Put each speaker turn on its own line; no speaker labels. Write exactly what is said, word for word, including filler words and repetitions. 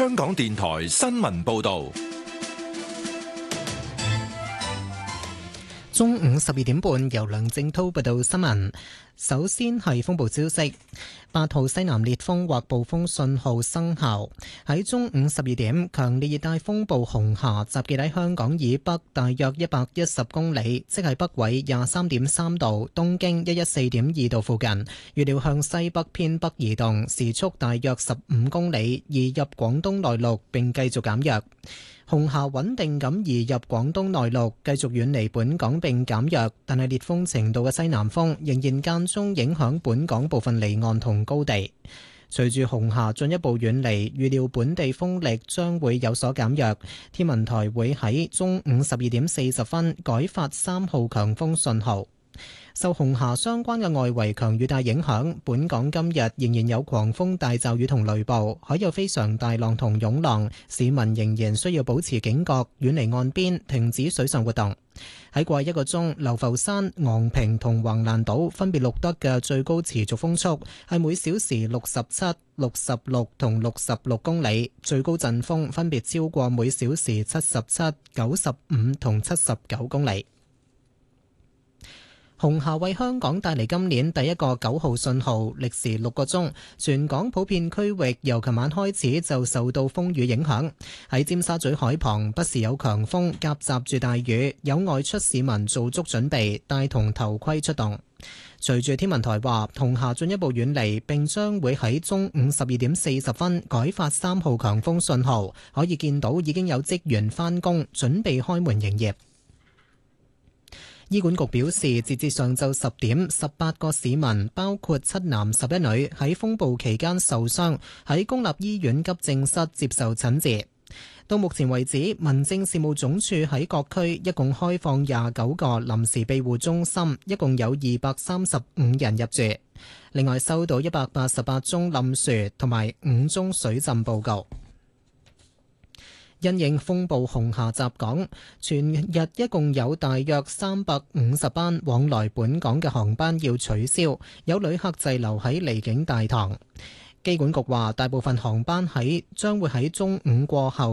香港電台新聞報道。
中午十二點半，由梁正濤報道新聞。首先係風暴消息，八號西南烈風或暴風信號生效。喺中午十二點，強烈熱帶風暴紅霞集結喺香港以北大約一百一十公里，即係北緯廿三點三度、東經一一四點二度附近。預料向西北偏北移動，時速大約十五公里，移入廣東內陸並繼續減弱。紅霞穩定咁移入廣東內陸，繼續遠離本港並減弱，但係烈風程度嘅西南風仍然間中影響本港部分離岸同高地。隨住紅霞進一步遠離，預料本地風力將會有所減弱。天文台會喺中午十二點四十分改發三號強風信號。受紅霞相關嘅外圍強雨帶影響，本港今日仍然有狂風大驟雨同雷暴，海有非常大浪同湧浪，市民仍然需要保持警覺，遠離岸邊，停止水上活動。喺過去一個鐘，流浮山、昂坪同橫瀾島分別錄得嘅最高持續風速係每小時六十七、六十六同六十六公里，最高陣風分別超過每小時七十七、九十五同七十九公里。紅霞為香港帶嚟今年第一個九號信號，歷時六個鐘，全港普遍區域由琴晚開始就受到風雨影響。喺尖沙咀海旁，不時有強風夾雜住大雨，有外出市民做足準備，帶同頭盔出動。隨住天文台話，紅霞進一步遠離，並將會喺中午十二點四十分改發三號強風信號，可以見到已經有職員返工，準備開門營業。醫管局表示，截至上晝十點，十八個市民，包括七男十一女，喺風暴期間受傷，喺公立醫院急症室接受診治。到目前為止，民政事務總署喺各區一共開放廿九個臨時庇護中心，一共有二百三十五人入住。另外收到一百八十八宗冧樹同埋五宗水浸報告。因應風暴紅霞襲港，全日一共有大約三百五十班往來本港嘅航班要取消，有旅客滯留喺離境大堂。機管局話，大部分航班喺將會喺中午過後